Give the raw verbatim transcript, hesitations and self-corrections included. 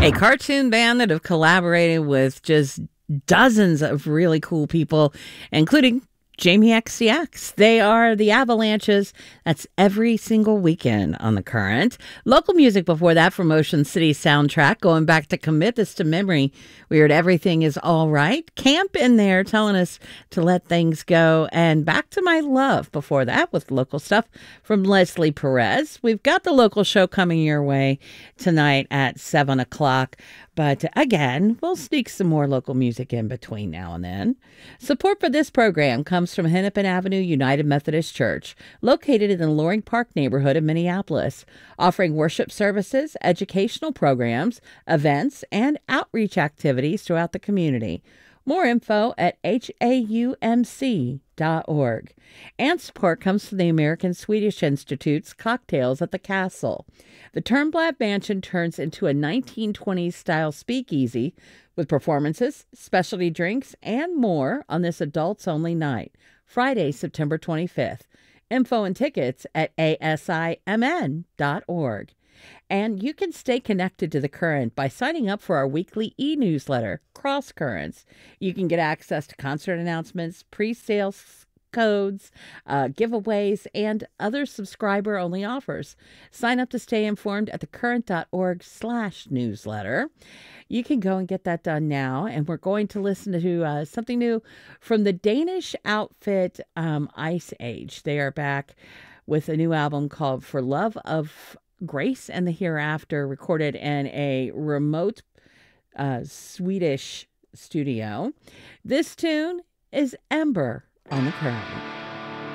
A cartoon band that have collaborated with just dozens of really cool people, including Jamie X C X. They are the Avalanches. That's every single weekend on The Current. Local music before that from Ocean City Soundtrack. Going back to Commit This to Memory. Weird Everything Is All Right. Camp in there telling us to let things go. And Back to My Love before that with local stuff from Leslie Perez. We've got the local show coming your way tonight at seven o'clock. But again, we'll sneak some more local music in between now and then. Support for this program comes from Hennepin Avenue United Methodist Church, located in the Loring Park neighborhood of Minneapolis, offering worship services, educational programs, events, and outreach activities throughout the community. More info at H A U M C dot org. And support comes from the American Swedish Institute's Cocktails at the Castle. The Turnblad Mansion turns into a nineteen twenties style speakeasy with performances, specialty drinks, and more on this adults-only night, Friday, September twenty-fifth. Info and tickets at A S I M N dot org. And you can stay connected to The Current by signing up for our weekly e-newsletter, Cross Currents. You can get access to concert announcements, pre-sales codes, uh, giveaways, and other subscriber-only offers. Sign up to stay informed at thecurrent.org slash newsletter. You can go and get that done now. And we're going to listen to uh, something new from the Danish outfit um, Ice Age. They are back with a new album called For Love of Grace and the Hereafter, recorded in a remote uh, Swedish studio. This tune is Ember on The Current.